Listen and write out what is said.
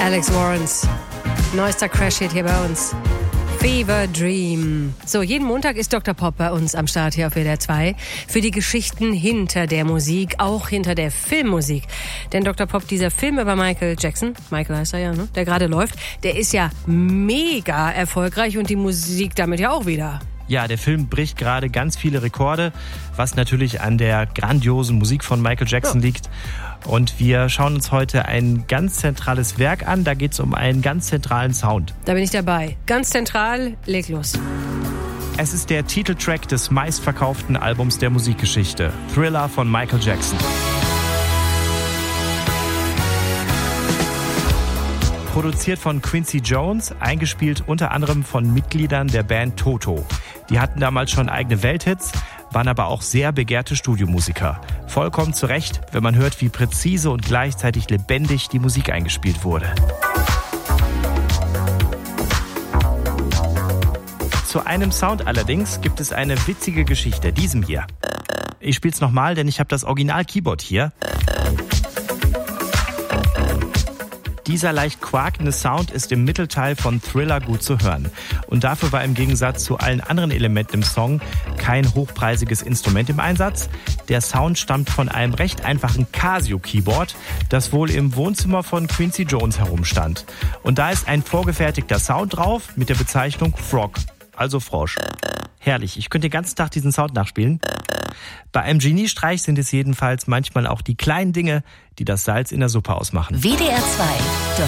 Alex Warrens. Neuester Crash-Hit hier bei uns. Fever Dream. So, jeden Montag ist Dr. Pop bei uns am Start hier auf WDR 2 für die Geschichten hinter der Musik, auch hinter der Filmmusik. Denn Dr. Pop, dieser Film über Michael Jackson, Michael heißt er ja, ne? Der gerade läuft, der ist ja mega erfolgreich und die Musik damit ja auch wieder. Ja, der Film bricht gerade ganz viele Rekorde, was natürlich an der grandiosen Musik von Michael Jackson liegt. Und wir schauen uns heute ein ganz zentrales Werk an. Da geht es um einen ganz zentralen Sound. Da bin ich dabei. Ganz zentral, leg los. Es ist der Titeltrack des meistverkauften Albums der Musikgeschichte. Thriller von Michael Jackson. Produziert von Quincy Jones, eingespielt unter anderem von Mitgliedern der Band Toto. Die hatten damals schon eigene Welthits, waren aber auch sehr begehrte Studiomusiker. Vollkommen zu Recht, wenn man hört, wie präzise und gleichzeitig lebendig die Musik eingespielt wurde. Zu einem Sound allerdings gibt es eine witzige Geschichte, diesem hier. Ich spiel's nochmal, denn ich habe das Original-Keyboard hier. Dieser leicht quakende Sound ist im Mittelteil von Thriller gut zu hören. Und dafür war im Gegensatz zu allen anderen Elementen im Song kein hochpreisiges Instrument im Einsatz. Der Sound stammt von einem recht einfachen Casio-Keyboard, das wohl im Wohnzimmer von Quincy Jones herumstand. Und da ist ein vorgefertigter Sound drauf mit der Bezeichnung Frog, also Frosch. Herrlich, ich könnte den ganzen Tag diesen Sound nachspielen. Bei einem Geniestreich sind es jedenfalls manchmal auch die kleinen Dinge, die das Salz in der Suppe ausmachen. WDR 2,